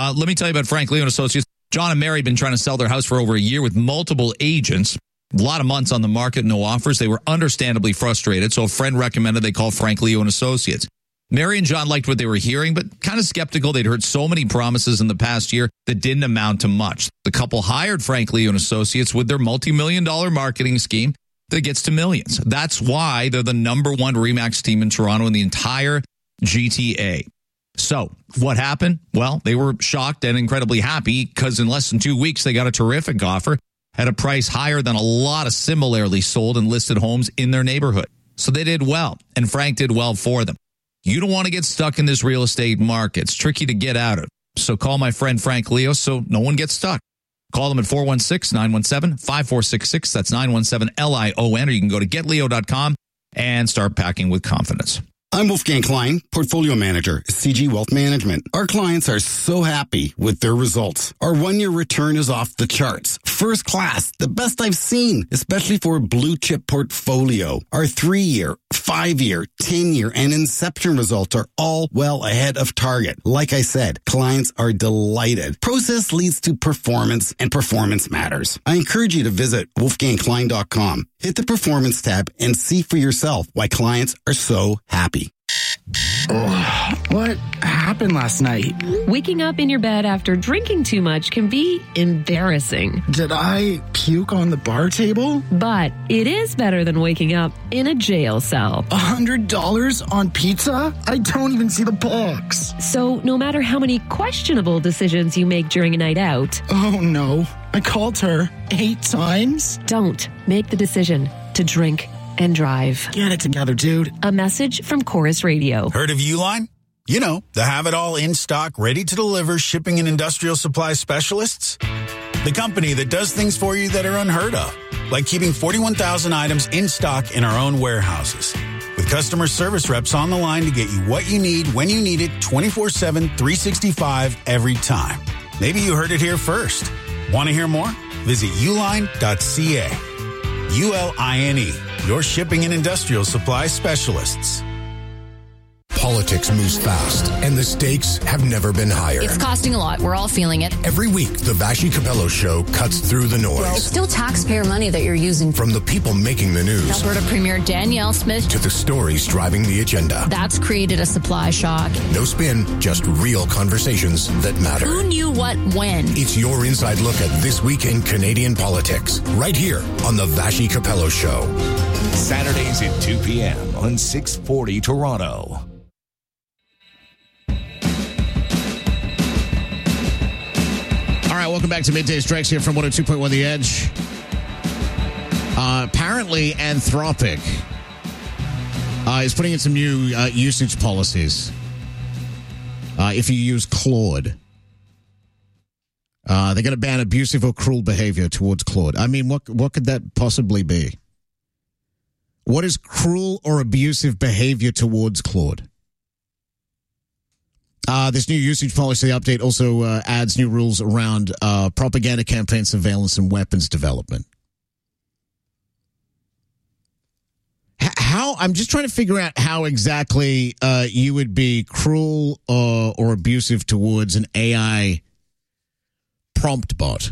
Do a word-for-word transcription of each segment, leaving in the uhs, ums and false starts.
Uh, let me tell you about Frank Leo and Associates. John and Mary have been trying to sell their house for over a year with multiple agents. A lot of months on the market, no offers. They were understandably frustrated, so a friend recommended they call Frank Leo and Associates. Mary and John liked what they were hearing, but kind of skeptical. They'd heard so many promises in the past year that didn't amount to much. The couple hired Frank Leo and Associates with their multi-million dollar marketing scheme that gets to millions. That's why they're the number one RE/MAX team in Toronto in the entire G T A. So what happened? Well, they were shocked and incredibly happy because in less than two weeks, they got a terrific offer at a price higher than a lot of similarly sold and listed homes in their neighborhood. So they did well, and Frank did well for them. You don't want to get stuck in this real estate market. It's tricky to get out of. So call my friend Frank Leo so no one gets stuck. Call them at four one six, nine one seven, five four six six. That's nine one seven L I O N, or you can go to get leo dot com and start packing with confidence. I'm Wolfgang Klein, Portfolio Manager at C G Wealth Management. Our clients are so happy with their results. Our one-year return is off the charts. First class, the best I've seen, especially for a blue-chip portfolio. Our three-year, five-year, ten-year, and Inception results are all well ahead of target. Like I said, clients are delighted. Process leads to performance, and performance matters. I encourage you to visit wolfgang klein dot com. Hit the Performance tab and see for yourself why clients are so happy. Oh, what happened last night? Waking up in your bed after drinking too much can be embarrassing. Did I puke on the bar table? But it is better than waking up in a jail cell. A hundred dollars on pizza? I don't even see the box. So no matter how many questionable decisions you make during a night out... Oh no, I called her eight times? Don't make the decision to drink and drive. Get it together, dude. A message from Chorus Radio. Heard of Uline? You know, the have-it-all in-stock, ready-to-deliver shipping and industrial supply specialists. The company that does things for you that are unheard of, like keeping forty-one thousand items in stock in our own warehouses. With customer service reps on the line to get you what you need when you need it twenty-four seven, three sixty-five every time. Maybe you heard it here first. Want to hear more? Visit uline dot c a. U L I N E, your shipping and industrial supply specialists. Politics moves fast, and the stakes have never been higher. It's costing a lot. We're all feeling it. Every week, the Vassy Capello Show cuts through the noise. It's still taxpayer money that you're using. From the people making the news. Alberta Premier Danielle Smith. To the stories driving the agenda. That's created a supply shock. No spin, just real conversations that matter. Who knew what when? It's your inside look at this week in Canadian politics. Right here on the Vassy Capello Show. Saturdays at two p.m. on six forty Toronto. All right, welcome back to Midday Strikes here from one oh two point one The Edge. Uh, apparently, Anthropic uh, is putting in some new uh, usage policies. Uh, if you use Claude, uh, they're going to ban abusive or cruel behavior towards Claude. I mean, what what could that possibly be? What is cruel or abusive behavior towards Claude? Uh, this new usage policy update also uh, adds new rules around uh, propaganda campaign surveillance and weapons development. H- how I'm just trying to figure out how exactly uh, you would be cruel uh, or abusive towards an A I prompt bot.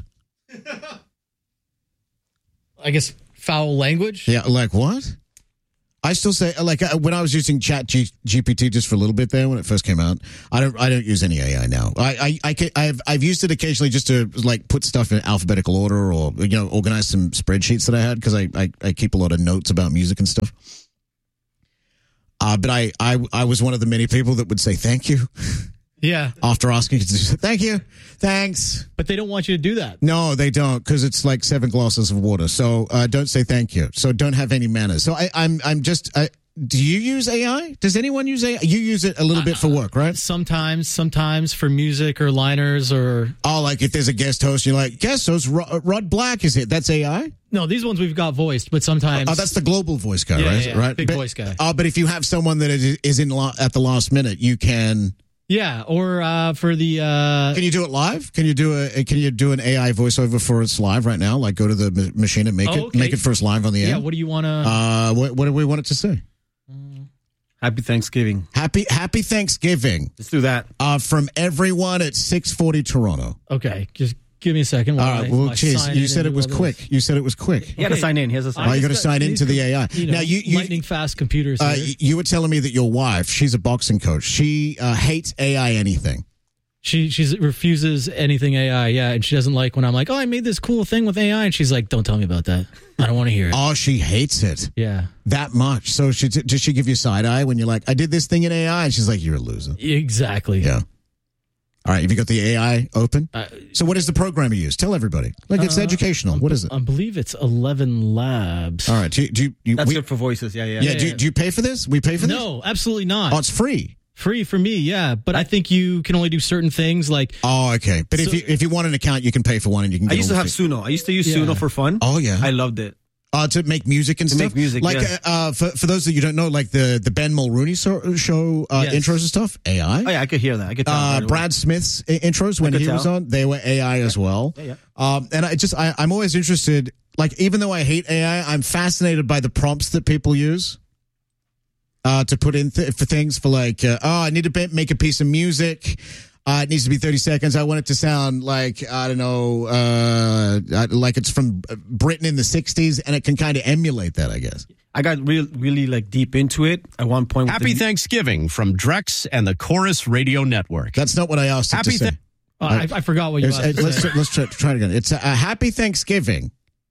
I guess foul language. Yeah, like what? I still say, like, uh, when I was using Chat G- GPT just for a little bit there when it first came out, I don't, I don't use any A I now. I, I, I can, I've, I've used it occasionally just to like put stuff in alphabetical order or you know organize some spreadsheets that I had because I, I, I keep a lot of notes about music and stuff. Uh, but I, I, I was one of the many people that would say thank you. Yeah. After asking, thank you, thanks. But they don't want you to do that. No, they don't, because it's like seven glasses of water. So uh, don't say thank you. So don't have any manners. So I, I'm, I'm just. I, do you use A I? Does anyone use A I? You use it a little uh, bit for work, right? Sometimes, sometimes for music or liners or. Oh, like if there's a guest host, you're like, guest host Rod, Rod Black is it? That's A I? No, these ones we've got voiced, but sometimes. Oh, that's the global voice guy, yeah, right? Yeah, right, big but, voice guy. Oh, uh, but if you have someone that is in la- at the last minute, you can. Yeah, or uh, for the. Uh, can you do it live? Can you do a? Can you do an A I voiceover for it's live right now? Like go to the ma- machine and make oh, it okay. make it first live on the air. Yeah. What do you want to? Uh, what, what do we want it to say? Uh, Happy Thanksgiving. Happy Happy Thanksgiving. Let's do that. Uh, from everyone at six forty Toronto. Okay, just give me a second. All right. Well, geez, you said it was quick. You said it was quick. He had to sign in. He has to sign in. Oh, you got to sign into the A I. You know, now, you, you lightning fast computers. uh, here. you were telling me that your wife, she's a boxing coach. She uh, hates A I anything. She she refuses anything A I, yeah, and she doesn't like when I'm like, oh, I made this cool thing with A I, and she's like, don't tell me about that. I don't want to hear it. Oh, she hates it. Yeah. That much. So she, does she give you side eye when you're like, I did this thing in A I? And she's like, you're a loser. Exactly. Yeah. All right. Have you got the A I open? Uh, so what is the program you use? Tell everybody. Like, it's uh, educational. What is it? I believe it's Eleven Labs. All right. Do you, do you, you That's we, good for voices. Yeah, yeah. Yeah. Do, you- do you pay for this? We pay for this? No, absolutely not. Oh, it's free. Free for me, yeah. But I think you can only do certain things like. Oh, okay. But So- if you if you want an account, you can pay for one and you can I get used to all have the- Suno. I used to use Yeah. Suno for fun. Oh, yeah. I loved it. Uh, to make music and To stuff. make music, like yeah. uh, uh, for for those that you don't know, like the the Ben Mulrooney so, show uh, Yes. intros and stuff, A I. Oh, yeah, I could hear that. I could tell. Uh, right away. Brad Smith's i- intros when could he was tell. on, they were A I as well. Yeah, Um, and I just I, I'm always interested. Like even though I hate A I, I'm fascinated by the prompts that people use. Uh, to put in th- for things for like, uh, oh, I need to be- make a piece of music. Uh, it needs to be thirty seconds. I want it to sound like, I don't know, uh, like it's from Britain in the sixties, and it can kind of emulate that, I guess. I got real, really like deep into it at one point. with Happy the- Thanksgiving from Drex and the Chorus Radio Network. That's not what I asked it Happy to say. Th- Oh, I, I forgot what you It's- asked. uh, let's, let's try, try it again. It's a, a happy Thanksgiving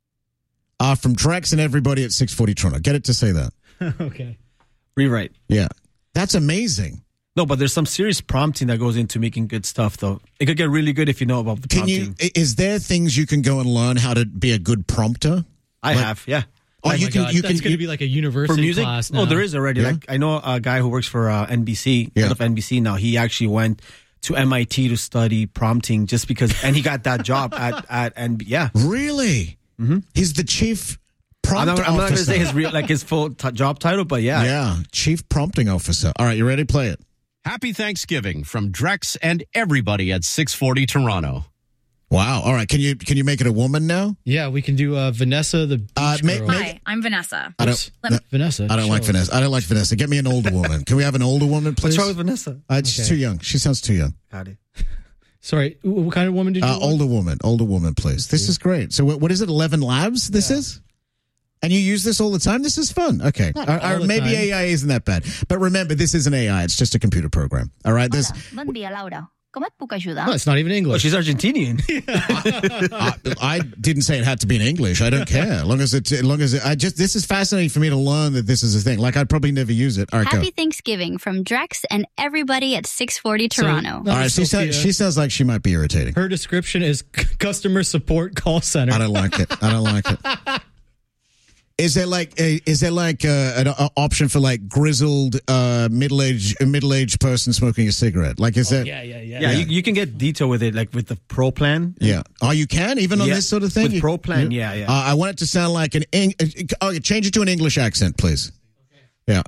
uh, from Drex and everybody at six forty Toronto. Get it to say that. Okay. Rewrite. Yeah. That's amazing. No, but there's some serious prompting that goes into making good stuff, though. It could get really good if you know about the Can prompting. you? i- Is there things you can go and learn how to be a good prompter? I Like- have, yeah. Oh, Oh you my can. God, You that's can. going to you- be like a For university music? class now. Oh, there is already. Yeah. Like I know a guy who works for uh, N B C, Yeah. head of N B C now. He actually went to M I T to study prompting just because, and he got that job at at N B C. Yeah, Really? Mm-hmm. He's the chief I'm prompter not, I'm not going to officer. say his real, like his full t- job title, but yeah. yeah, chief prompting officer. All right, you ready? Play it. Happy Thanksgiving from Drex and everybody at six forty Toronto. Wow. All right. Can you can you make it a woman now? Yeah, we can do uh, Vanessa the beach Uh, ma- girl. ma- Hi, I'm Vanessa. I don't. Let me- Vanessa. I don't like show. Vanessa. I don't like Vanessa. Get me an older woman. Can we have an older woman, please? What's wrong with Vanessa? Uh, she's Okay. too young. She sounds too young. Got it. Sorry, wh- what kind of woman did you Uh, want? older woman, older woman, please. This is great. So, what, what is it? Eleven Labs. This is, and you use this all the time. This is fun. Okay, Not Uh, all uh, the maybe time. A I isn't that bad, but remember, this is an A I. It's just a computer program. All right. There's. Hola, bon dia, Laura. Com et puc ajudar? No, it's not even Oh, English. she's Argentinian. I, I didn't say it had to be in English. I don't care. As long as it, as long as it, I just. This is fascinating for me to learn that this is a thing. Like I'd probably never use it. All right, Happy go. Thanksgiving from Drex and everybody at six forty So- Toronto. no, All right. She, Sophia. sounds, she sounds like she might be irritating. Her description is c- customer support call center. I don't like it. I don't like it. Is there like a, is there like a, an a option for like grizzled uh, middle aged middle aged person smoking a cigarette? Like is that yeah, yeah, yeah. Yeah, You, you can get detail with it, like with the Pro plan. yeah? Oh, you can even on Yeah, this sort of thing. with You- Pro plan, yeah, yeah. Uh, I want it to sound like an Eng- oh, change it to an English accent, please. Yeah.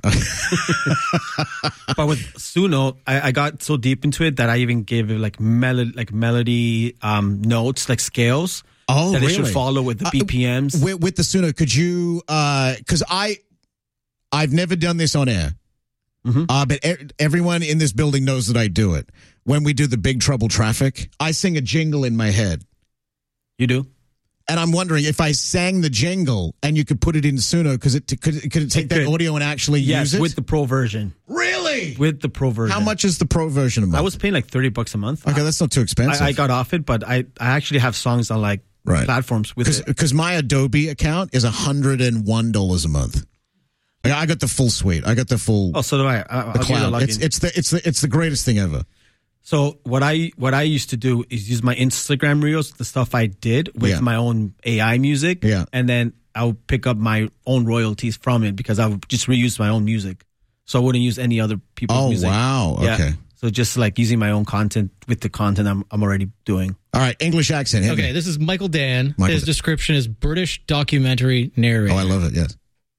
But with Suno, I, I got so deep into it that I even gave it like melody, like melody um, notes, like scales. Oh, that really? it should follow with the Uh, B P Ms. with, with the Suno, could you? Because I, I've never done this on air, Mhm. uh, but e- everyone in this building knows that I do it. When we do the Big Trouble Traffic, I sing a jingle in my head. You do? And I'm wondering if I sang the jingle and you could put it in Suno, because it could it, could it take It that could. audio and actually Yes, use it? with the Pro version. Really? With the Pro version. How much is the Pro version a month? I was paying like thirty bucks a month. Okay, that's not too expensive. I, I got off it, but I, I actually have songs on like Right. platforms with it. Because my Adobe account is one hundred one dollars a month. Like, I got the full suite. I got the full Oh, so do I. I I'll the give you the cloud. It's login. it's the it's the it's the greatest thing ever. So what I what I used to do is use my Instagram reels, the stuff I did with Yeah. my own A I music, Yeah. and then I would pick up my own royalties from it because I would just reuse my own music, so I wouldn't use any other people's Oh, music. wow. Yeah. Okay. So just like using my own content with the content I'm I'm already doing. All right, English accent. hit Okay, me. this is Michael Dan. Michael His Dan. description is British documentary narrator. Oh, I love it. Yes.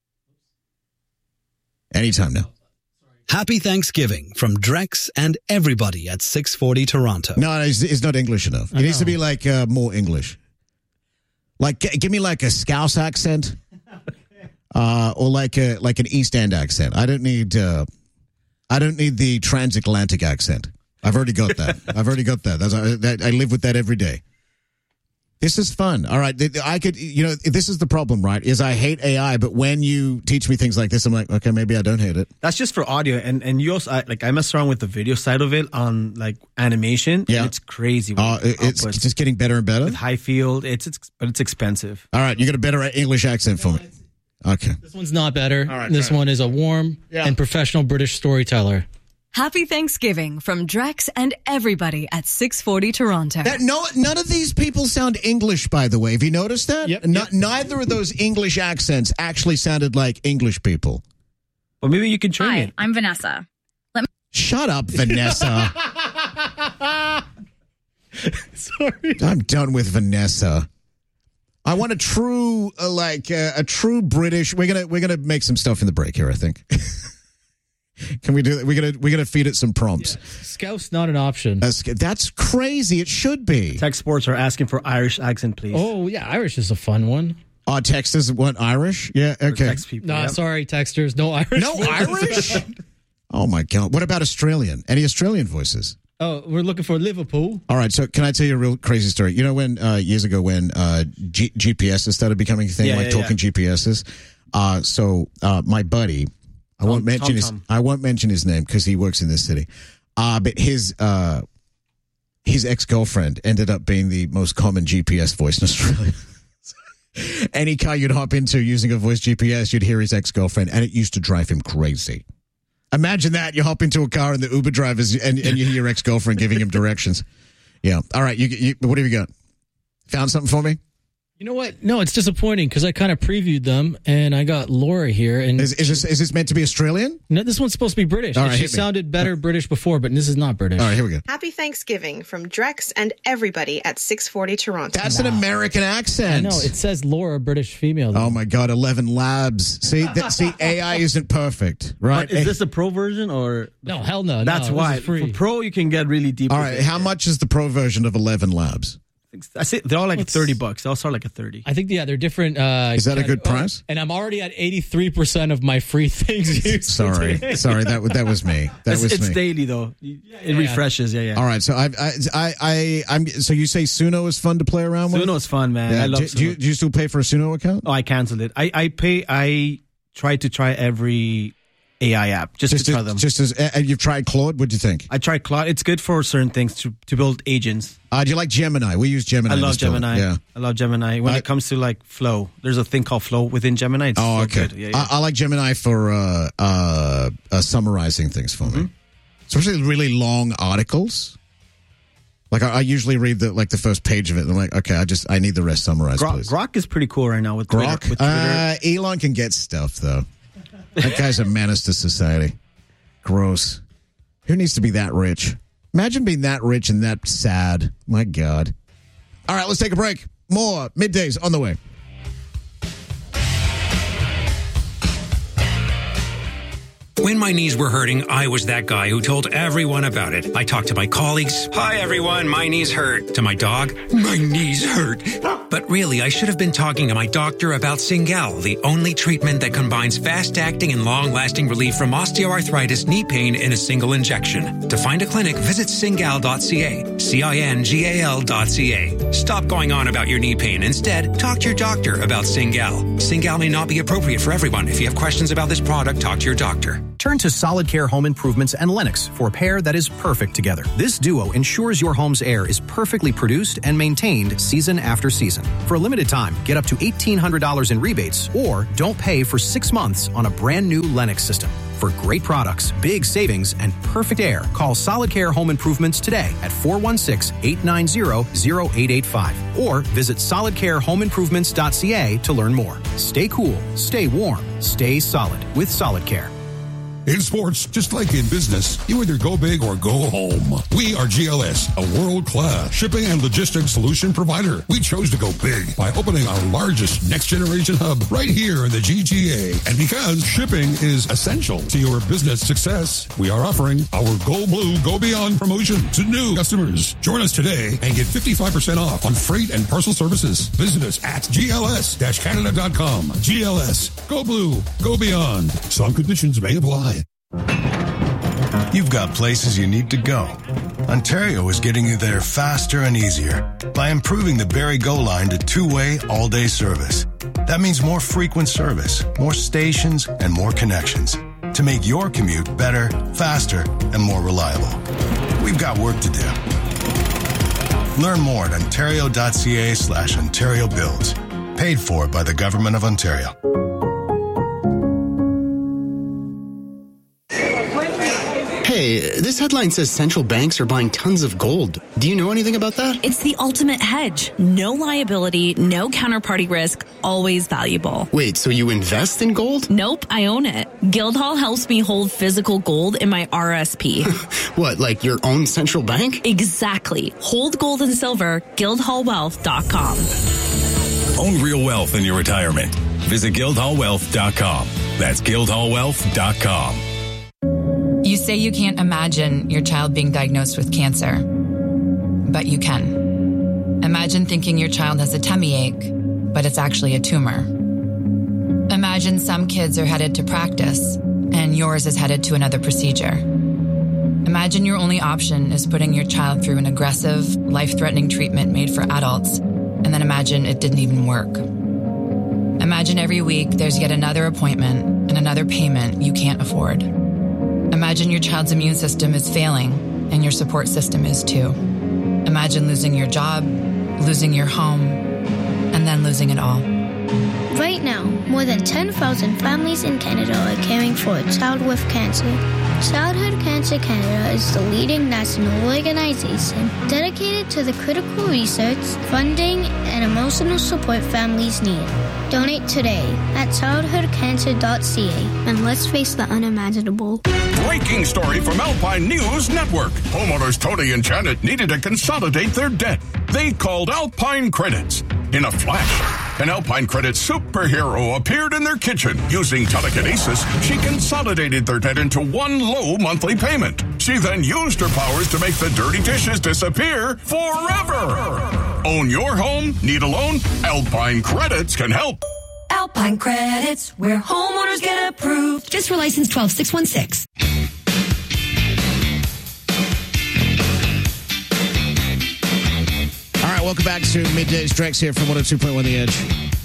Anytime now. Happy Thanksgiving from Drex and everybody at six forty Toronto. No, it's, it's not English enough. It I needs to know. be like uh, more English. Like, g- give me like a Scouse accent, uh, or like a like an East End accent. I don't need. Uh, I don't need the transatlantic accent. I've already got that. I've already got that. That's, I, that. I live with that every day. This is fun. All right. I could, you know, this is the problem, right? Is I hate A I, but when you teach me things like this, I'm like, okay, maybe I don't hate it. That's just for audio. And and you also, I, like, I mess around with the video side of it on, like, animation. Yeah. And it's crazy. Uh, it's outputs. just getting better and better? With high field. It's, it's But it's expensive. All right. You got a better English accent for me. Okay. This one's not better. All right, this right. one is a warm Yeah. and professional British storyteller. Happy Thanksgiving from Drex and everybody at six forty Toronto. That, no, none of these people sound English, by the way. Have you noticed that? Yep, No, yep. Neither of those English accents actually sounded like English people. Well, maybe you can train Hi, it. I'm Vanessa. Let me- Shut up, Vanessa. Sorry. I'm done with Vanessa. I want a true, uh, like uh, a true British. We're gonna we're gonna make some stuff in the break here. I think. Can we do that? We're gonna we're gonna feed it some prompts. Yeah. Scout's not an option. That's, that's crazy. It should be. Tech Sports are asking for Irish accent, please. Oh, yeah. Irish is a fun one. Oh, texters want Irish? Yeah. Okay. Text people. Nah, Yep. sorry, texters. No Irish. No voices. Irish. Oh my God. What about Australian? Any Australian voices? Oh, we're looking for Liverpool. All right, so can I tell you a real crazy story? You know when uh, years ago when uh, G- GPSs started becoming a thing, Yeah, like yeah, talking yeah. G P Ss. Uh, so uh, my buddy, I Tom- won't mention Tom his Tom. I won't mention his name because he works in this city. Uh, but his uh, his ex girlfriend ended up being the most common G P S voice in Australia. Any car you'd hop into using a voice G P S, you'd hear his ex girlfriend, and it used to drive him crazy. Imagine that. You hop into a car and the Uber drivers and, and you hear your ex-girlfriend giving him directions. Yeah. All right. You, you, what have you got? Found something for me? You know what? No, it's disappointing because I kind of previewed them, and I got Laura here. And Is, is, this, is this meant to be Australian? no, this one's supposed to be British. All and right, she hit me. sounded better British before, but this is not British. All right. Here we go. Happy Thanksgiving from Drex and everybody at six forty Toronto. That's an American I accent. know. It says Laura, British female. Oh, my God. eleven labs. See, that, see, A I isn't perfect, right? But is this a pro version or? No, hell no. That's no, why. This is free. For pro, you can get really deep. All with right. it. How much is the pro version of eleven labs? I say they're all like Let's- thirty bucks. They all start like a thirty. I think, yeah, they're different. Uh, Is that a good oh, price? and I'm already at eighty-three percent of my free things used. Sorry. today. Sorry. That, that was me. That it's was it's me. daily though. It yeah. refreshes. Yeah, yeah. All right. So I, I, I, I, I'm, so you say Suno is fun to play around with? Suno's fun, man. Yeah. I love do, do, you, Suno. do you still pay for a Suno account? Oh, I canceled it. I, I pay. I try to try every A I app just, Just, to try as, them. just as uh, you've tried Claude, what do you think? I tried Claude. It's good for certain things to, to build agents. Uh, do you like Gemini? We use Gemini. I in love this building. Gemini. Yeah. I love Gemini. When I- it comes to like flow, there's a thing called flow within Gemini. It's Oh, so okay. good. Yeah, yeah. I, I like Gemini for uh, uh, uh, summarizing things for Mm-hmm. me, especially really long articles. Like I, I usually read the like the first page of it, and I'm like, okay, I just I need the rest summarized, Grok, please. Grok is pretty cool right now with Grok. Twitter. With Twitter. Uh, Elon can get stuff though. That guy's a menace to society. Gross. Who needs to be that rich? Imagine being that rich and that sad. My God. All right, let's take a break. More middays on the way. When my knees were hurting, I was that guy who told everyone about it. I talked to my colleagues. Hi, everyone. My knees hurt. To my dog. My knees hurt. But really, I should have been talking to my doctor about Cingal, the only treatment that combines fast-acting and long-lasting relief from osteoarthritis knee pain in a single injection. To find a clinic, visit cingal dot c a. C I N G A L dot C A. Stop going on about your knee pain. Instead, talk to your doctor about Cingal. Cingal may not be appropriate for everyone. If you have questions about this product, talk to your doctor. Turn to Solid Care Home Improvements and Lennox for a pair that is perfect together. This duo ensures your home's air is perfectly produced and maintained season after season. For a limited time, get up to eighteen hundred dollars in rebates or don't pay for six months on a brand new Lennox system. For great products, big savings, and perfect air, call Solid Care Home Improvements today at four one six, eight nine zero, zero eight eight five or visit solid care home improvements dot c a to learn more. Stay cool, stay warm, stay solid with Solid Care. In sports, just like in business, you either go big or go home. We are G L S, a world-class shipping and logistics solution provider. We chose to go big by opening our largest next-generation hub right here in the G T A. And because shipping is essential to your business success, we are offering our Go Blue, Go Beyond promotion to new customers. Join us today and get fifty-five percent off on freight and parcel services. Visit us at G L S Canada dot com. G L S, Go Blue, Go Beyond. Some conditions may apply. You've got places you need to go. Ontario is getting you there faster and easier by improving the Barrie Go line to two-way, all-day service. That means more frequent service, more stations, and more connections to make your commute better, faster, and more reliable. We've got work to do. Learn more at ontario.ca slash Ontario Builds. Paid for by the Government of Ontario. Hey, this headline says central banks are buying tons of gold. Do you know anything about that? It's the ultimate hedge. No liability, no counterparty risk, always valuable. Wait, so you invest in gold? Nope, I own it. Guildhall helps me hold physical gold in my R S P. What, like your own central bank? Exactly. Hold gold and silver, guildhall wealth dot com. Own real wealth in your retirement. Visit guildhall wealth dot com. That's guildhall wealth dot com. You say you can't imagine your child being diagnosed with cancer, but you can. Imagine thinking your child has a tummy ache, but it's actually a tumor. Imagine some kids are headed to practice, and yours is headed to another procedure. Imagine your only option is putting your child through an aggressive, life-threatening treatment made for adults, and then imagine it didn't even work. Imagine every week there's yet another appointment and another payment you can't afford. Imagine your child's immune system is failing, and your support system is too. Imagine losing your job, losing your home, and then losing it all. Right now, more than ten thousand families in Canada are caring for a child with cancer. Childhood Cancer Canada is the leading national organization dedicated to the critical research, funding, and emotional support families need. Donate today at childhood cancer dot c a and let's face the unimaginable. Breaking story from Alpine News Network. Homeowners Tony and Janet needed to consolidate their debt. They called Alpine Credits. In a flash, an Alpine Credits superhero appeared in their kitchen. Using telekinesis, she consolidated their debt into one low monthly payment. She then used her powers to make the dirty dishes disappear forever. Own your home? Need a loan? Alpine Credits can help. Alpine Credits, where homeowners get approved. Just for license twelve six one six. All right, welcome back to Midday's Drex here from one oh two point one The Edge.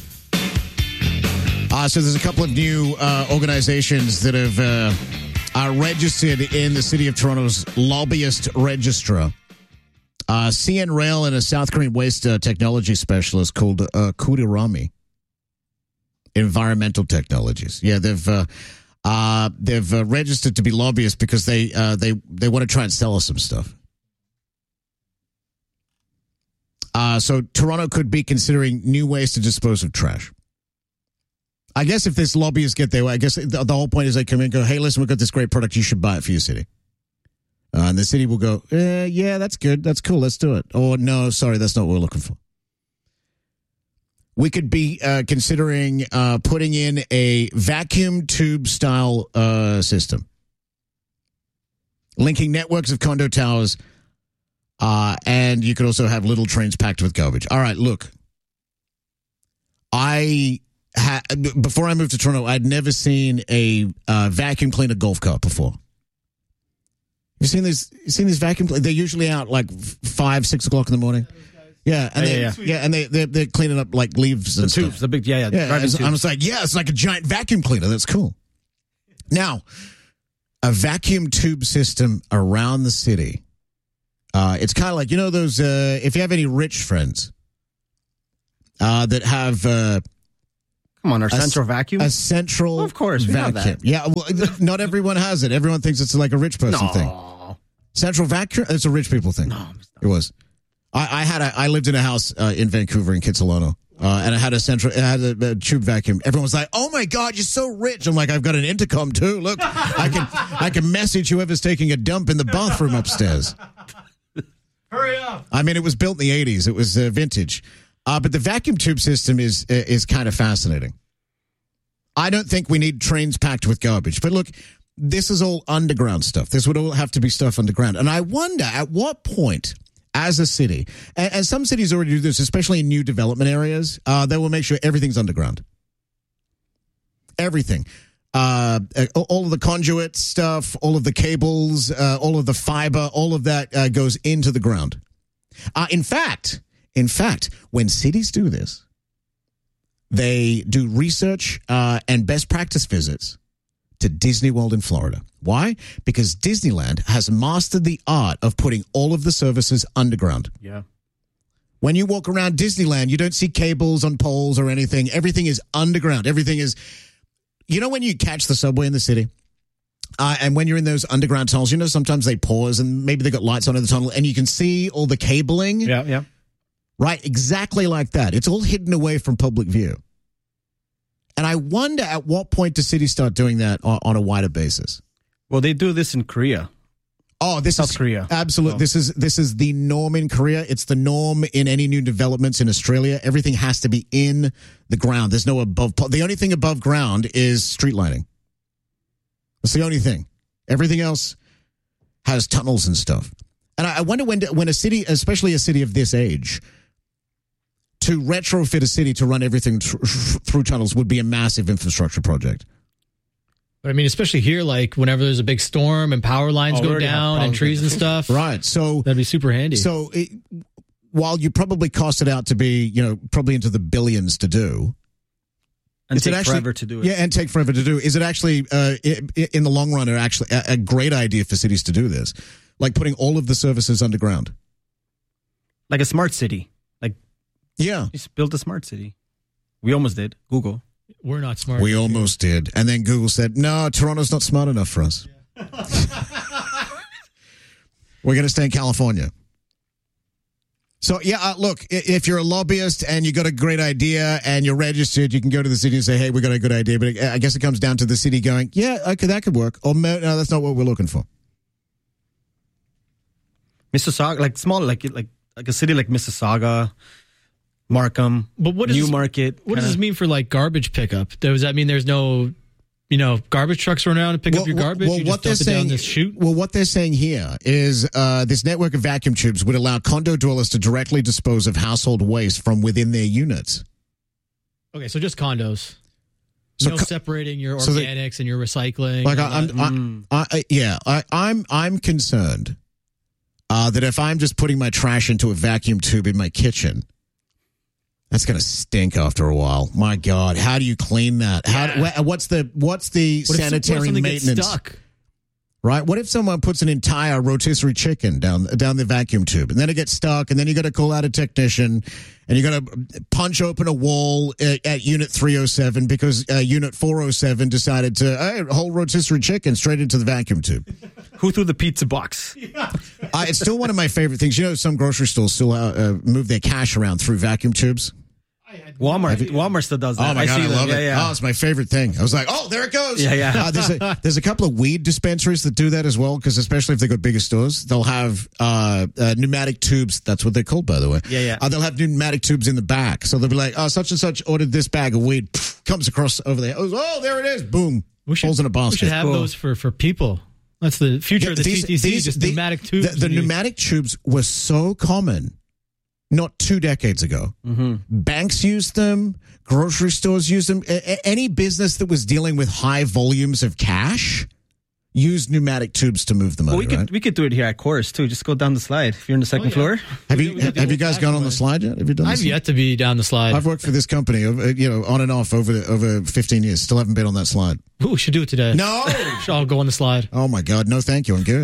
Uh, so there's a couple of new uh, organizations that have uh, are registered in the City of Toronto's lobbyist register. Uh, C N Rail and a South Korean waste uh, technology specialist called uh, Kurirami Environmental Technologies. Yeah, they've uh, uh, they've uh, registered to be lobbyists because they uh, they they want to try and sell us some stuff. Uh, so Toronto could be considering new ways to dispose of trash. I guess if this lobbyists get their way, I guess the, the whole point is they come in and go, hey, listen, we've got this great product. You should buy it for your city. Uh, and the city will go, eh, yeah, that's good. That's cool. Let's do it. Or no, sorry, that's not what we're looking for. We could be uh, considering uh, putting in a vacuum tube style uh, system, linking networks of condo towers. Uh, and you could also have little trains packed with garbage. All right, look. I had before I moved to Toronto, I'd never seen a uh, vacuum cleaner golf cart before. You seen these? You seen these vacuum? They're usually out like five, six o'clock in the morning. Yeah, and yeah, they, yeah, yeah, and they they're, they're cleaning up like leaves and the tubes, stuff. the big yeah, yeah. yeah I was, I was like, yeah, it's like a giant vacuum cleaner. That's cool. Now, a vacuum tube system around the city. Uh, it's kind of like, you know, those, uh, if you have any rich friends uh, that have... Uh, Come on, our a, central vacuum? A central well, of course, we vacuum. have that. Yeah, well, not everyone has it. Everyone thinks it's like a rich person no. thing. Central vacuum? It's a rich people thing. No, it was. I, I had a, I lived in a house uh, in Vancouver in Kitsilano, uh, and I had a central, it had a, a tube vacuum. Everyone was like, "Oh my God, you're so rich!" I'm like, "I've got an intercom too. Look, I can, I can message whoever's taking a dump in the bathroom upstairs." Hurry up! I mean, it was built in the eighties. It was uh, vintage, uh, but the vacuum tube system is is kind of fascinating. I don't think we need trains packed with garbage, but look, this is all underground stuff. This would all have to be stuff underground, and I wonder at what point, as a city, and, and some cities already do this, especially in new development areas, uh, they will make sure everything's underground. Everything. uh, all of the conduit stuff, all of the cables, uh, all of the fiber, all of that uh, goes into the ground. Uh, in fact, in fact, when cities do this, they do research uh, and best practice visits to Disney World in Florida. Why? Because Disneyland has mastered the art of putting all of the services underground. Yeah. When you walk around Disneyland, you don't see cables on poles or anything. Everything is underground. Everything is, you know, when you catch the subway in the city, uh, and when you're in those underground tunnels, you know, sometimes they pause and maybe they got lights on in the tunnel and you can see all the cabling. Yeah, yeah. Right, exactly like that. It's all hidden away from public view. And I wonder at what point do cities start doing that on, on a wider basis? Well, they do this in Korea. Oh, this South is Korea. Absolutely. So. This is this is the norm in Korea. It's the norm in any new developments in Australia. Everything has to be in the ground. There's no above. The only thing above ground is street lighting. That's the only thing. Everything else has tunnels and stuff. And I wonder when when a city, especially a city of this age, to retrofit a city to run everything tr- through tunnels would be a massive infrastructure project. But I mean, especially here, like whenever there's a big storm and power lines oh, go down and trees and stuff. Right. So that'd be super handy. So it, while you probably cost it out to be, you know, probably into the billions to do. And is take it actually, forever to do it. Yeah, and take forever to do. Is it actually, uh, in the long run, are actually a, a great idea for cities to do this? Like putting all of the services underground? Like a smart city. Like, yeah. Just build a smart city. We almost did. Google. We're not smart. We almost did. And then Google said, no, Toronto's not smart enough for us. Yeah. We're going to stay in California. So, yeah, uh, look, if you're a lobbyist and you got a great idea and you're registered, you can go to the city and say, hey, we got a good idea. But I guess it comes down to the city going, yeah, okay, that could work. Or no, that's not what we're looking for. Mississauga, like small, like like like a city like Mississauga, Markham, but what does Newmarket. What kinda... does this mean for like garbage pickup? Does that mean there's no, you know, garbage trucks run around and pick well, up your garbage? Well, you what just they're dump saying, it down this chute? Well, what they're saying here is uh, this network of vacuum tubes would allow condo dwellers to directly dispose of household waste from within their units. Okay, so just condos. So no co- separating your so organics they, and your recycling. Like I, I'm, mm. I, I, yeah, I, I'm, I'm concerned uh, that if I'm just putting my trash into a vacuum tube in my kitchen, that's going to stink after a while. My God, how do you clean that? How? Yeah. What's the what's the what sanitary if, what if maintenance? Gets stuck? Right? What if someone puts an entire rotisserie chicken down down the vacuum tube and then it gets stuck and then you got to call out a technician and you got to punch open a wall at, at Unit three oh seven because uh, Unit four oh seven decided to hey, whole rotisserie chicken straight into the vacuum tube. Who threw the pizza box? uh, it's still one of my favorite things. You know, some grocery stores still uh, uh, move their cash around through vacuum tubes. Walmart, Walmart still does that. Oh my God, I, I love them. it. Yeah, yeah. Oh, it's my favorite thing. I was like, oh, there it goes. Yeah, yeah. Uh, there's a there's a couple of weed dispensaries that do that as well, because especially if they got bigger stores, they'll have uh, uh, pneumatic tubes. That's what they're called, by the way. Yeah, yeah. Uh, they'll have pneumatic tubes in the back, so they'll be like, oh, such and such ordered this bag of weed. Pff, comes across over there. Oh, there it is. Boom. We should, falls in a basket. We should have cool. those for, for people. That's the future yeah, of the these, C T C. These, just the, pneumatic tubes. The, the pneumatic tubes were so common. Not two decades ago. Mm-hmm. Banks used them. Grocery stores used them. A- any business that was dealing with high volumes of cash used pneumatic tubes to move the money. Well, we could right? we could do it here at Chorus too. Just go down the slide if you're on the second oh, yeah. floor. Have you have, have you guys gone on the slide yet? Have you done? I've this? yet to be down the slide. I've worked for this company, you know, on and off over over fifteen years. Still haven't been on that slide. Ooh, we should do it today. No, I'll go on the slide. Oh my God, no, thank you. I'm good.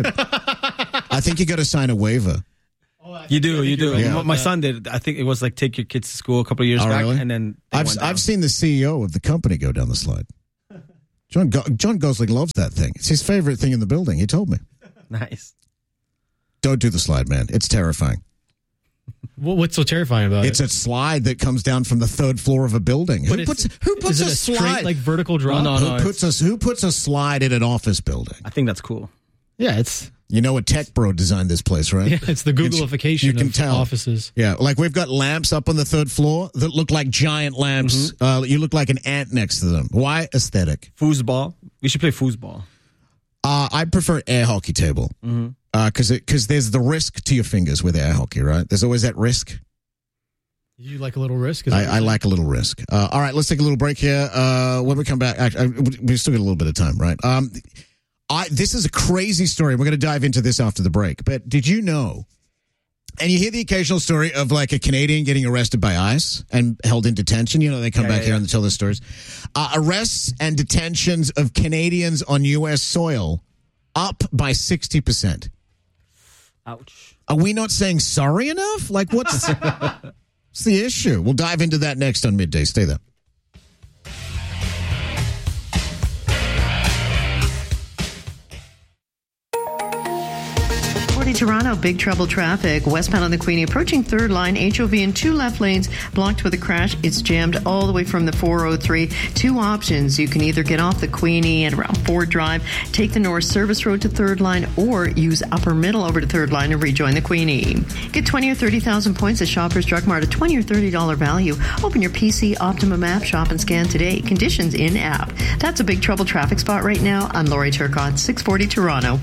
I think you got to sign a waiver. You do, you do. Yeah. My son did. I think it was like take your kids to school a couple of years oh, back, really? and then I've I've seen the C E O of the company go down the slide. John Go- John Gosling loves that thing. It's his favorite thing in the building. He told me. Nice. Don't do the slide, man. It's terrifying. Well, what's so terrifying about it's it? It's a slide that comes down from the third floor of a building. But who puts who puts is it a, a slide straight, like vertical drop? No, no, who puts a who puts a slide in an office building? I think that's cool. Yeah, it's. You know, a tech bro designed this place, right? Yeah, it's the Googleification you can of tell. offices. Yeah, like we've got lamps up on the third floor that look like giant lamps. Mm-hmm. Uh, you look like an ant next to them. Why? Aesthetic. Foosball. We should play foosball. Uh, I prefer air hockey table because mm-hmm. uh, because there's the risk to your fingers with air hockey, right? There's always that risk. You like a little risk? Is I, I like a little risk. Uh, all right, let's take a little break here. Uh, when we come back, actually, we still got a little bit of time, right? Um, I, this is a crazy story. We're going to dive into this after the break. But did you know, and you hear the occasional story of like a Canadian getting arrested by ICE and held in detention. You know, they come Yeah, back yeah, here yeah. and tell their stories. Uh, arrests and detentions of Canadians on U S soil up by sixty percent. Ouch. Are we not saying sorry enough? Like, what's, what's the issue? We'll dive into that next on Midday. Stay there. Toronto, big trouble traffic. Westbound on the Queenie, approaching third line, H O V in two left lanes, blocked with a crash. It's jammed all the way from the four oh three. Two options. You can either get off the Queenie at around Ford Drive, take the North Service Road to third line, or use Upper Middle over to third line and rejoin the Queenie. Get twenty or thirty thousand points at Shoppers Drug Mart, a twenty or thirty dollars value. Open your P C Optimum app, shop and scan today. Conditions in app. That's a big trouble traffic spot right now. I'm Lori Turcott, six forty Toronto.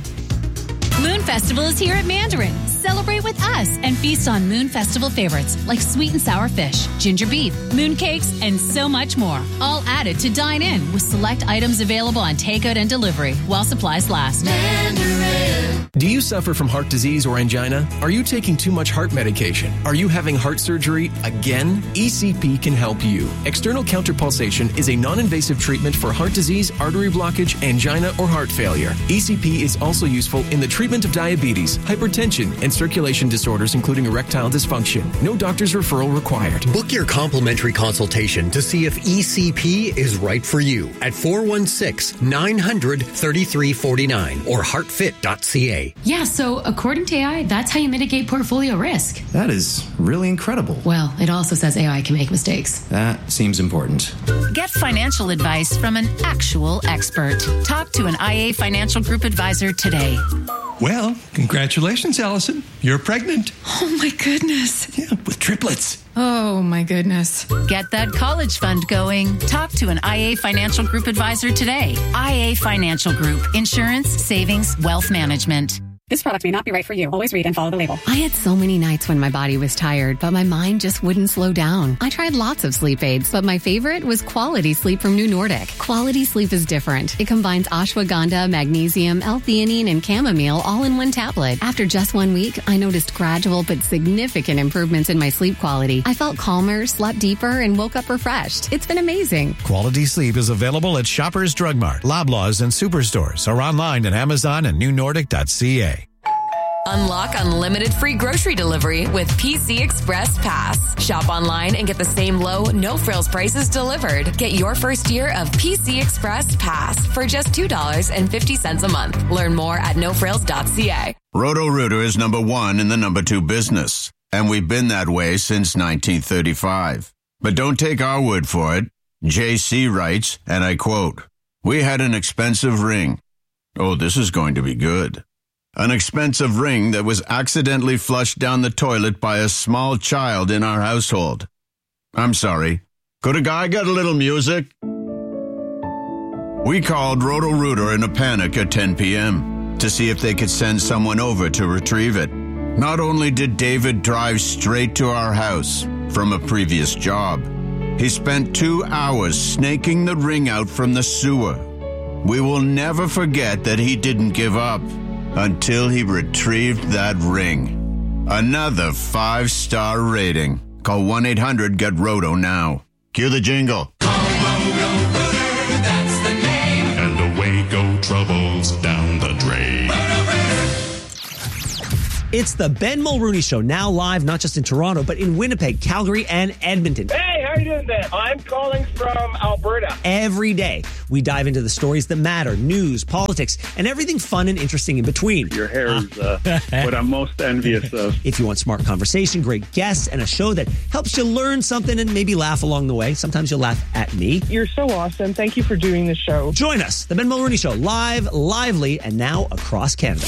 Moon Festival is here at Mandarin. Celebrate with us and feast on Moon Festival favorites like sweet and sour fish, ginger beef, moon cakes, and so much more. All added to dine in with select items available on takeout and delivery while supplies last. Mandarin. Do you suffer from heart disease or angina? Are you taking too much heart medication? Are you having heart surgery again? E C P can help you. External counterpulsation is a non-invasive treatment for heart disease, artery blockage, angina, or heart failure. E C P is also useful in the treatment of diabetes, hypertension, and circulation disorders, including erectile dysfunction. No doctor's referral required. Book your complimentary consultation to see if E C P is right for you at four one six, nine hundred, thirty-three forty-nine or heartfit dot c a. Yeah, so according to A I, that's how you mitigate portfolio risk. That is really incredible. Well, it also says A I can make mistakes. That seems important. Get financial advice from an actual expert. Talk to an I A Financial Group advisor today. Well, congratulations, Allison. You're pregnant. Oh, my goodness. Yeah, with triplets. Oh, my goodness. Get that college fund going. Talk to an I A Financial Group advisor today. I A Financial Group. Insurance, savings, wealth management. This product may not be right for you. Always read and follow the label. I had so many nights when my body was tired, but my mind just wouldn't slow down. I tried lots of sleep aids, but my favorite was Quality Sleep from New Nordic. Quality Sleep is different. It combines ashwagandha, magnesium, L-theanine, and chamomile all in one tablet. After just one week, I noticed gradual but significant improvements in my sleep quality. I felt calmer, slept deeper, and woke up refreshed. It's been amazing. Quality Sleep is available at Shoppers Drug Mart, Loblaws, and Superstores, or online at Amazon and new nordic dot c a. Unlock unlimited free grocery delivery with P C Express Pass. Shop online and get the same low, no-frills prices delivered. Get your first year of P C Express Pass for just two dollars and fifty cents a month. Learn more at no frills dot c a. Roto-Rooter is number one in the number two business, and we've been that way since nineteen thirty-five. But don't take our word for it. J C writes, and I quote, "We had an expensive ring. Oh, this is going to be good. An expensive ring that was accidentally flushed down the toilet by a small child in our household. I'm sorry. Could a guy get a little music?" We called Roto-Rooter in a panic at ten p.m. to see if they could send someone over to retrieve it. Not only did David drive straight to our house from a previous job, he spent two hours snaking the ring out from the sewer. We will never forget that he didn't give up until he retrieved that ring. Another five-star rating. Call one eight hundred get roto now. Cue the jingle. That's the name. And away go troubles down the drain. It's the Ben Mulrooney Show, now live not just in Toronto, but in Winnipeg, Calgary, and Edmonton. Hey, how are you doing there? I'm calling from Alberta. Every day, we dive into the stories that matter, news, politics, and everything fun and interesting in between. Your hair is uh, what I'm most envious of. If you want smart conversation, great guests, and a show that helps you learn something and maybe laugh along the way, sometimes you'll laugh at me. You're so awesome. Thank you for doing the show. Join us, the Ben Mulrooney Show, live, lively, and now across Canada.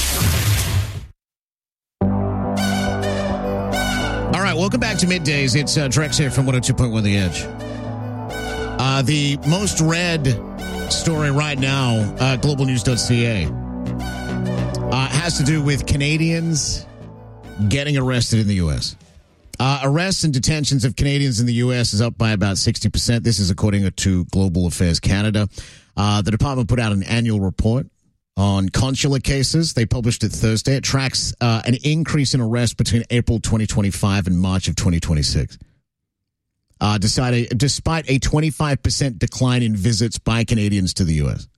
All right, welcome back to Middays. It's uh, Drex here from one oh two point one The Edge. Uh, the most read story right now, uh, global news dot c a, uh, has to do with Canadians getting arrested in the U S. Uh, arrests and detentions of Canadians in the U S is up by about sixty percent. This is according to Global Affairs Canada. Uh, the department put out an annual report on consular cases. They published it Thursday. It tracks uh, an increase in arrests between April twenty twenty-five and March of twenty twenty-six. Uh, decided, despite a twenty-five percent decline in visits by Canadians to the U S.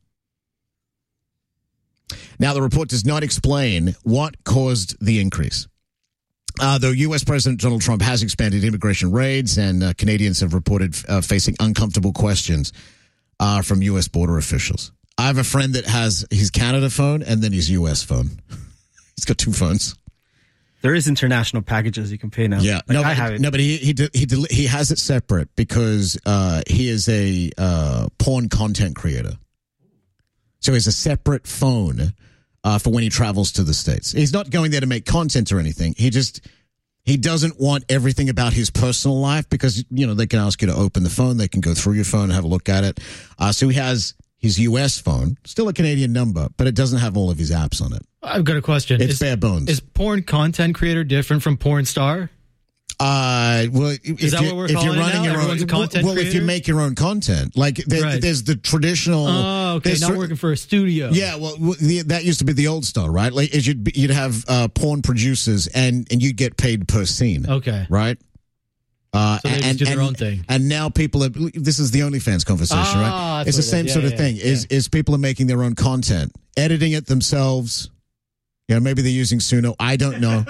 Now, the report does not explain what caused the increase. Uh, though U S. President Donald Trump has expanded immigration raids, and uh, Canadians have reported uh, facing uncomfortable questions uh, from U S border officials. I have a friend that has his Canada phone and then his U S phone. He's got two phones. There is international packages you can pay now. Yeah, like no, I but, have it. no, but he he he he has it separate because uh, he is a uh, porn content creator. So he has a separate phone uh, for when he travels to the States. He's not going there to make content or anything. He just he doesn't want everything about his personal life because, you know, they can ask you to open the phone. They can go through your phone and have a look at it. Uh, so he has his U S phone, still a Canadian number, but it doesn't have all of his apps on it. I've got a question. It's is, bare bones. Is porn content creator different from porn star? Uh, well, if, is that you, what we're if calling you're running it now? your Everyone's own, a content well, creator? if you make your own content, like there, Right. there's the traditional. Oh, okay. there's Not cer- working for a studio. Yeah, well, the, that used to be the old style, right? Like, is you'd be- you'd have uh, porn producers, and and you'd get paid per scene. Okay. Right. Uh, So they just and, do their and, own thing. And now people are. This is the OnlyFans conversation, Ah, right? that's It's the what it same is. sort Yeah, of yeah, thing. yeah. Is is people are making their own content, editing it themselves. You know, maybe they're using Suno. I don't know.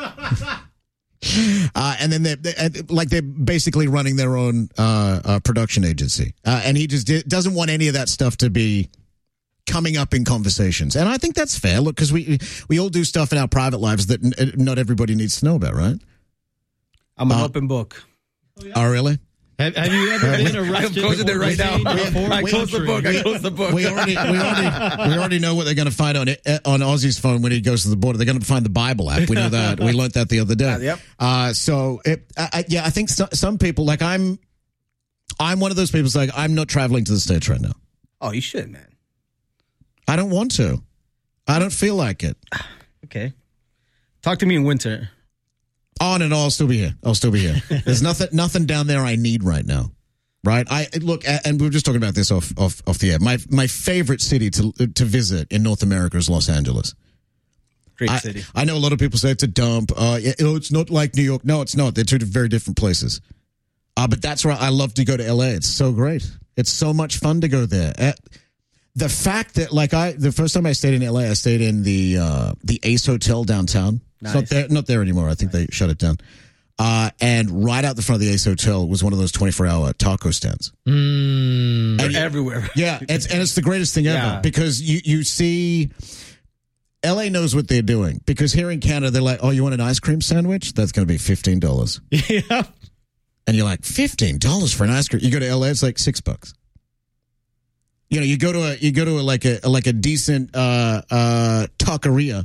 Uh, and then they're, they're like they're basically running their own uh, uh, production agency, uh, and he just di- doesn't want any of that stuff to be coming up in conversations. And I think that's fair. Look, because we we all do stuff in our private lives that n- not everybody needs to know about, right? I'm an Uh, open book. Oh, really? Have, have you ever been arrested? I'm closing it right now. for I porn closed the book. I country? closed the book. We already, we already, we already know what they're going to find on it, on Aussie's phone when he goes to the border. They're going to find the Bible app. We know that. We learned that the other day. Uh, yep. Uh, so, it, I, I, yeah, I think so, some people, like I'm, I'm one of those people. Who's like, I'm not traveling to the States right now. Oh, you should, man. I don't want to. I don't feel like it. Okay. Talk to me in winter. Oh, no, no, I'll still be here. I'll still be here. There's nothing, nothing down there I need right now. Right, I look, and we were just talking about this off off, off the air. My my favorite city to to visit in North America is Los Angeles. Great I, city. I know a lot of people say it's a dump. Uh, yeah, oh, it's not like New York. No, it's not. They're two very different places. Uh, but that's where I love to go to L A. It's so great. It's so much fun to go there. Uh, the fact that, like, I the first time I stayed in L A, I stayed in the uh, the Ace Hotel downtown. Nice. It's not there, not there anymore. I think nice. They shut it down. Uh, and right out the front of the Ace Hotel was one of those twenty-four hour taco stands. Mm. They're And- everywhere. Yeah, it's, and it's the greatest thing ever Yeah. because you, you see, L A knows what they're doing. Because here in Canada, they're like, oh, you want an ice cream sandwich? That's going to be fifteen dollars. Yeah. And you're like, fifteen dollars for an ice cream? You go to L A, it's like six bucks. You know, you go to a, you go to a, like a, like a decent, uh, uh, taqueria.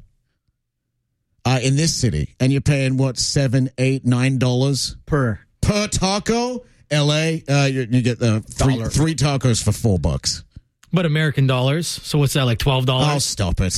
Uh, in this city, and you're paying what seven, eight, nine dollars Per. per taco. L A, uh, you, you get uh, three Dollar. three tacos for four bucks. But American dollars. So what's that, like twelve dollars? Oh, stop it!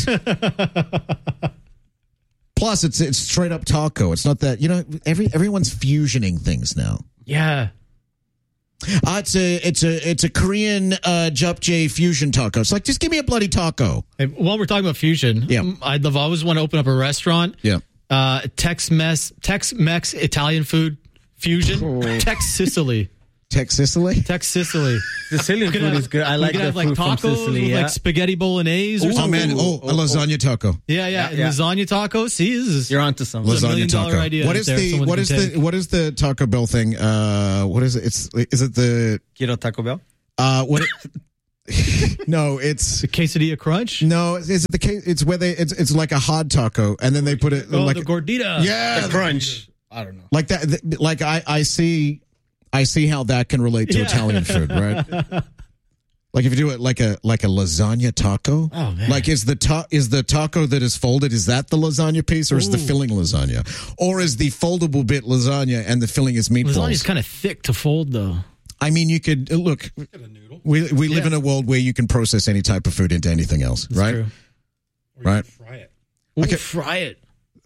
Plus, it's it's straight up taco. It's not that, you know. Every everyone's fusioning things now. Yeah. Uh, it's a it's a it's a Korean uh, Japchae fusion taco. It's like, just give me a bloody taco. Hey, while we're talking about fusion, Yeah. mm, I'd love always want to open up a restaurant. Yeah. Uh, Tex-Mex, Tex-Mex Italian food fusion. Oh. Tex Sicily. Tex Sicily. Tex Sicily. Sicilian We could food have- is good. I we like could the have like food from tacos Sicily. with Yeah. like spaghetti bolognese or Ooh. Oh something. man! Oh, a lasagna taco. Yeah, yeah, Yeah, yeah. lasagna tacos. See, this is You're onto something. It's a Lasagna million dollar taco. idea What right is there, the someone what can is take. the what is the Taco Bell thing? Uh, what is it? It's is it the Quiero Taco Bell? uh what? It, no, it's the quesadilla crunch. no. Is it the case? It's where they it's it's like a hard taco, and then they put it Oh, like the gordita. yeah, The crunch. I don't know. like that. th- Like I I see I see how that can relate to Yeah. Italian food, right? Like if you do it like a like a lasagna taco, Oh, man. like is the ta- is the taco that is folded, is that the lasagna piece, or is the Ooh. filling lasagna, or is the foldable bit lasagna and the filling is meatballs? Lasagna's kind of thick to fold, though. I mean, you could look. We we live Yeah. in a world where you can process any type of food into anything else, right? True. Right. Ooh, Okay. fry it.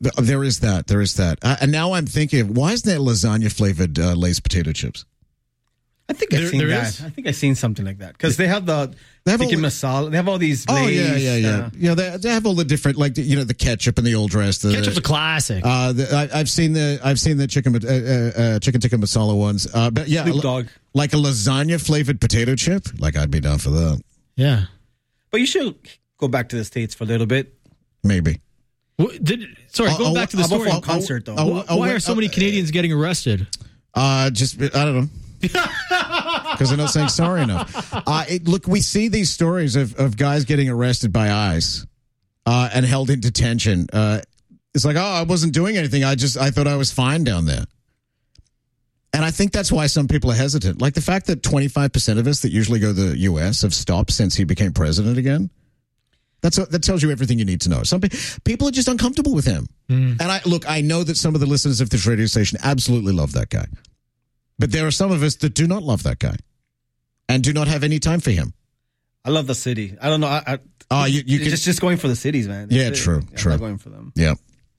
th- there is that. There is that. Uh, and now I'm thinking, why isn't there lasagna flavored uh, Lay's potato chips? I think I've There- seen there that. is? I think I've seen something like that because they have the They have tikka all- masala. They have all these. Oh Lay's, yeah, yeah, yeah. uh, yeah, they, they have all the different, like you know, the ketchup and the old dress. The, Ketchup's a classic. Uh, the, I, I've seen the I've seen the chicken uh, uh, uh, chicken tikka masala ones. Uh, but yeah, Snoop li- Dogg. like a lasagna flavored potato chip. Like I'd be down for that. Yeah. But you should go back to the States for a little bit. Maybe. What, did, sorry, Oh, going oh, back to the How about story. for a concert though? oh, Why oh, are so oh, many uh, Canadians getting arrested? Uh, just I don't know. Because they're not saying sorry enough. Uh, it, look, we see these stories of, of guys getting arrested by ICE uh, and held in detention. Uh, it's like, oh, I wasn't doing anything. I just I thought I was fine down there. And I think that's why some people are hesitant. Like the fact that twenty-five percent of us that usually go to the U S have stopped since he became president again. That's a, that tells you everything you need to know. Some pe- people are just uncomfortable with him. Mm. And I look, I know that some of the listeners of this radio station absolutely love that guy. But there are some of us that do not love that guy and do not have any time for him. I love the city. I don't know. I, I, Oh, you, you can, just just going for the cities, man. Yeah, That's it. true, I'm true. not going for them. Yeah.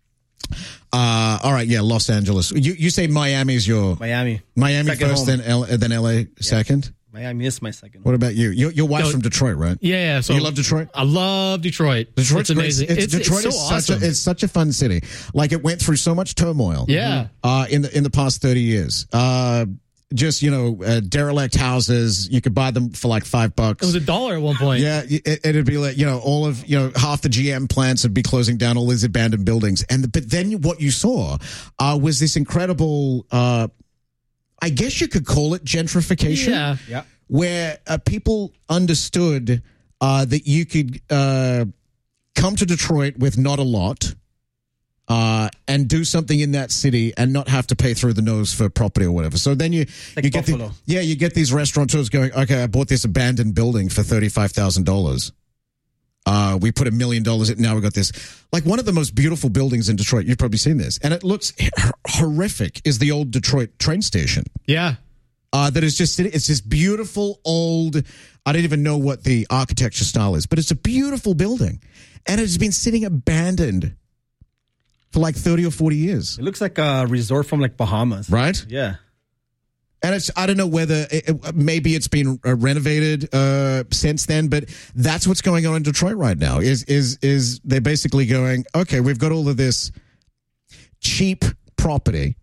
Uh, all right, yeah, Los Angeles. You you say Miami's your Miami. Miami Second first, home. then L, then L A second. Miami is my second. What about you? Your, your wife's Yo, from Detroit, right? Yeah, yeah. So You love Detroit? I love Detroit. Detroit's it's amazing. Great. It's, It's, it's Detroit so is awesome. such a, it's such a fun city. Like it went through so much turmoil. Yeah. Uh, in the in the past thirty years. Uh, just you know, uh, derelict houses. You could buy them for like five bucks. It was a dollar at one point. Yeah, it, it'd be like you know, all of you know, half the G M plants would be closing down, all these abandoned buildings, and but then what you saw uh, was this incredible. Uh, I guess you could call it gentrification. Yeah. Yeah. Where uh, people understood uh, that you could uh, come to Detroit with not a lot uh, and do something in that city and not have to pay through the nose for property or whatever. So then you, Like you get the, Buffalo. yeah, you get these restaurateurs going, okay, I bought this abandoned building for thirty-five thousand dollars. Uh, we put a million dollars in. Now we got this, like one of the most beautiful buildings in Detroit. You've probably seen this, and it looks h- horrific. Is the old Detroit train station? Yeah. Uh, that is just it's this beautiful old. I don't even know what the architecture style is, but it's a beautiful building, and it has been sitting abandoned for like thirty or forty years. It looks like a resort from like Bahamas. Right? Yeah. And it's I don't know whether it, it- maybe it's been uh, renovated uh, since then, but that's what's going on in Detroit right now. Is is is they're basically going, okay, we've got all of this cheap property.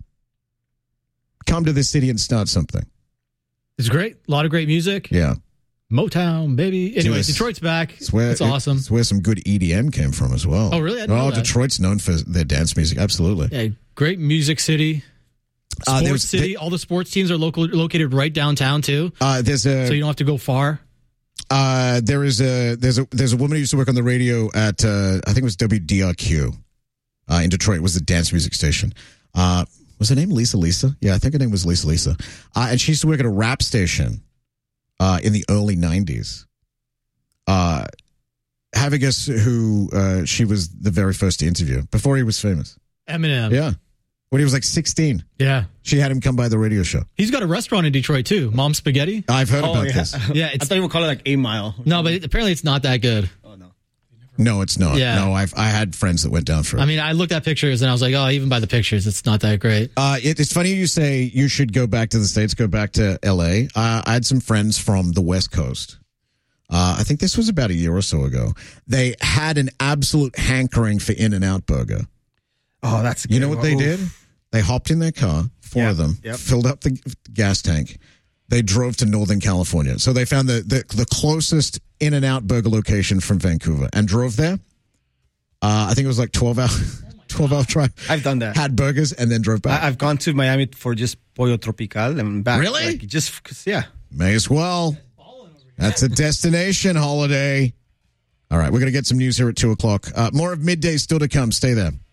Come to this city and start something. It's great. A lot of great music. Yeah. Motown, baby. Anyway, It's- Detroit's back. It's where It's awesome. It's where some good E D M came from as well. Oh, really? I didn't oh, know that. Detroit's known for their dance music. Absolutely. Yeah, great music city. Uh, Sports there's- city. All the sports teams are local, located right downtown too. Uh, there's a so you don't have to go far. uh, there is a there's a there's a woman who used to work on the radio at uh, I think it was W D R Q uh, in Detroit. It was the dance music station. Uh, was her name Lisa Lisa? Yeah, I think her name was Lisa Lisa. Uh, and she used to work at a rap station uh, in the early nineties. Uh, have a guess who uh, she was the very first to interview before he was famous. Eminem. Yeah. When he was like sixteen. Yeah. She had him come by the radio show. He's got a restaurant in Detroit too. Mom Spaghetti. I've heard Oh, about yeah. this. Yeah, I it's thought you would call it like A Mile. no, but it, apparently it's not that good. No, it's not. Yeah. No, I've I had friends that went down for it. I mean, I looked at pictures and I was like, oh, even by the pictures, it's not that great. Uh, it, it's funny you say you should go back to the States, go back to L A. Uh, I had some friends from the West Coast. Uh, I think this was about a year or so ago. They had an absolute hankering for In-N-Out Burger. Oh, that's You good. know what they Oof. did? They hopped in their car, four Yep, of them, yep. filled up the gas tank. They drove to Northern California. So they found the, the, the closest In-N-Out Burger location from Vancouver and drove there. Uh, I think it was like twelve hour, twelve hour drive. I've done that. Had burgers and then drove back. I, I've gone to Miami for just Pollo Tropical and back. Really? Like, just 'cause, yeah. May as well. That's a destination holiday. All right, we're going to get some news here at two o'clock. Uh, more of Midday still to come. Stay there.